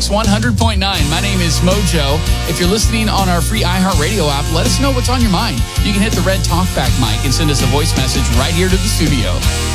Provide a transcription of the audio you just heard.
Mix 100.9. My name is Mojo. If you're listening on our free iHeartRadio app, let us know what's on your mind. You can hit the red talkback mic and send us a voice message right here to the studio.